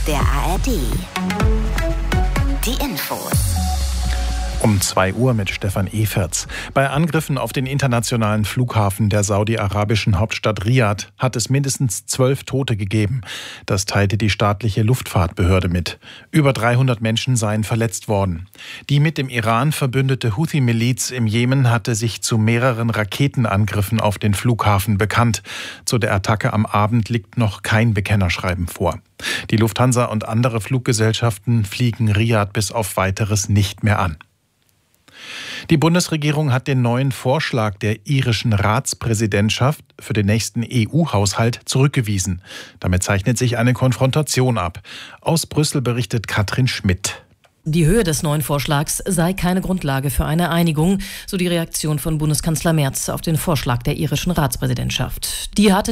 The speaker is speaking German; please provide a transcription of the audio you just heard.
der ARD. Die Infos. Um 2 Uhr mit Stefan Eferts. Bei Angriffen auf den internationalen Flughafen der saudi-arabischen Hauptstadt Riad hat es mindestens 12 Tote gegeben. Das teilte die staatliche Luftfahrtbehörde mit. Über 300 Menschen seien verletzt worden. Die mit dem Iran verbündete Houthi-Miliz im Jemen hatte sich zu mehreren Raketenangriffen auf den Flughafen bekannt. Zu der Attacke am Abend liegt noch kein Bekennerschreiben vor. Die Lufthansa und andere Fluggesellschaften fliegen Riad bis auf Weiteres nicht mehr an. Die Bundesregierung hat den neuen Vorschlag der irischen Ratspräsidentschaft für den nächsten EU-Haushalt zurückgewiesen. Damit zeichnet sich eine Konfrontation ab. Aus Brüssel berichtet Katrin Schmidt. Die Höhe des neuen Vorschlags sei keine Grundlage für eine Einigung, so die Reaktion von Bundeskanzler Merz auf den Vorschlag der irischen Ratspräsidentschaft. Die hatte